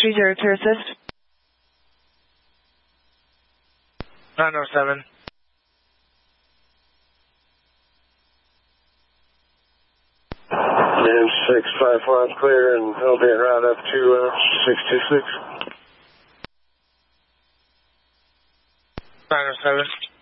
30 to assist. 907. And 654 clear, and it'll be route up to 626. 907.